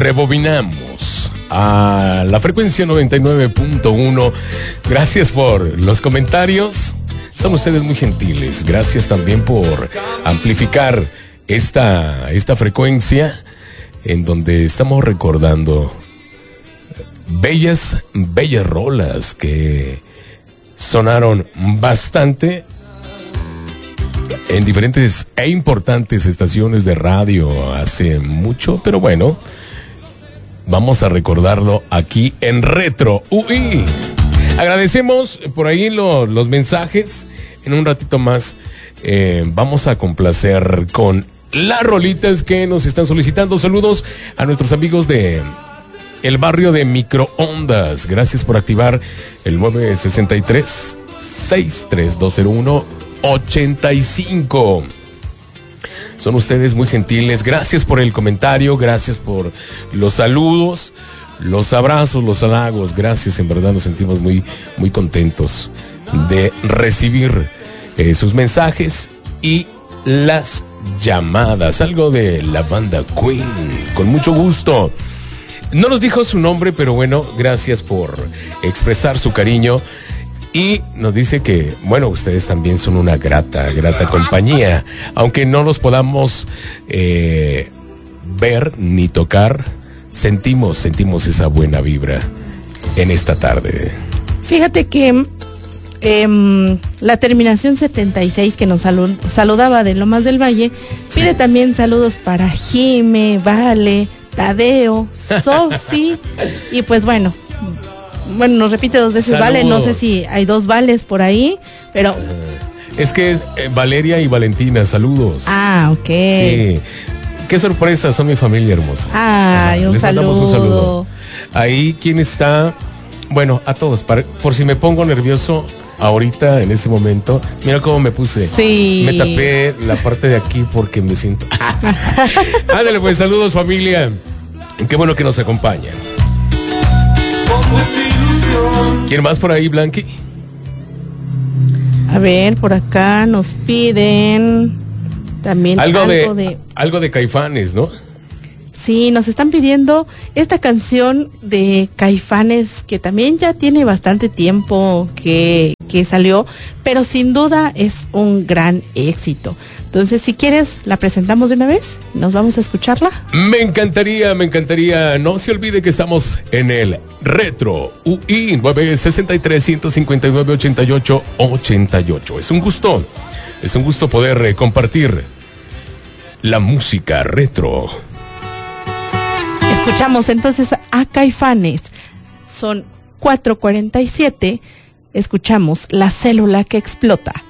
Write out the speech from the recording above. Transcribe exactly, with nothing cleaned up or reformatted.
rebobinamos a la frecuencia noventa y nueve punto uno. Gracias por los comentarios. Son ustedes muy gentiles. Gracias también por amplificar esta, esta frecuencia en donde estamos recordando bellas, bellas rolas que sonaron bastante en diferentes e importantes estaciones de radio hace mucho, pero bueno, vamos a recordarlo aquí en Retro U I. Agradecemos por ahí lo, los mensajes. En un ratito más eh, vamos a complacer con las rolitas que nos están solicitando. Saludos a nuestros amigos de el barrio de Microondas. Gracias por activar el nueve sesenta y tres, sesenta y tres dos cero uno, ochenta y cinco. Son ustedes muy gentiles. Gracias por el comentario, gracias por los saludos, los abrazos, los halagos. Gracias, en verdad nos sentimos muy, muy contentos de recibir eh, sus mensajes y las llamadas. Algo de la banda Queen, con mucho gusto. No nos dijo su nombre, pero bueno, gracias por expresar su cariño. Y nos dice que, bueno, ustedes también son una grata, grata compañía. Aunque no los podamos eh, ver ni tocar, sentimos, sentimos esa buena vibra en esta tarde. Fíjate que eh, la terminación setenta y seis que nos salud, saludaba de Lomas del Valle, sí, pide también saludos para Jime, Vale, Tadeo, Sofi, y pues bueno, bueno, nos repite dos veces saludos. Vale, no sé si hay dos Vales por ahí, pero... Es que es eh, Valeria y Valentina, saludos. Ah, ok. Sí, qué sorpresa, son mi familia hermosa. Ah, y un les saludo. mandamos un saludo. Ahí, ¿quién está? Bueno, a todos, para, por si me pongo nervioso ahorita, en ese momento, mira cómo me puse. Sí. Me tapé la parte de aquí porque me siento... Ándale, pues, saludos familia. Qué bueno que nos acompañan. ¿Quién más por ahí, Blanqui? A ver, por acá nos piden también algo, algo de, de... Algo de Caifanes, ¿no? Sí, nos están pidiendo esta canción de Caifanes, que también ya tiene bastante tiempo que, que salió, pero sin duda es un gran éxito. Entonces, si quieres, la presentamos de una vez. ¿Nos vamos a escucharla? Me encantaría, me encantaría. No se olvide que estamos en el Retro U I nueve sesenta y tres, ciento cincuenta y nueve, ochenta y ocho, ochenta y ocho. Es un gusto, es un gusto poder eh, compartir la música retro. Escuchamos entonces a Caifanes. Son cuatro cuarenta y siete. Escuchamos La Célula que Explota.